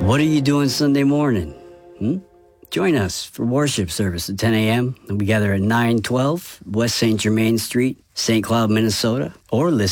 What are you doing Sunday morning? Join us for worship service at 10 a.m. We gather at 912 West St. Germain Street, St. Cloud, Minnesota, or listen